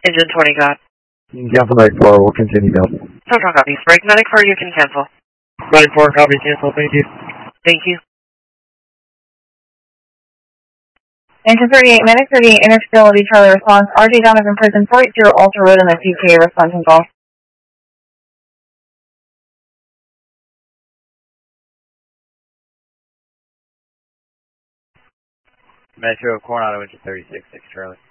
Engine 20 got. Cancel 94, we'll continue now. Total copy. Break 94, you can cancel. 94, copy, cancel, thank you. Thank you. Engine 38, Medic 38, interstability, Charlie response. RJ Donovan, prison 40, Alter Road in the PK, response and call. Metro, Coronado, engine 36, 6 Charlie.